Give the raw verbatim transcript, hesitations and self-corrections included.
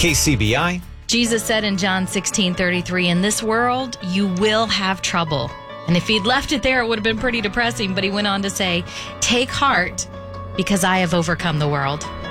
K C B I. Jesus said in John sixteen thirty-three, in this world, you will have trouble. And if he'd left it there, it would have been pretty depressing. But he went on to say, take heart because I have overcome the world.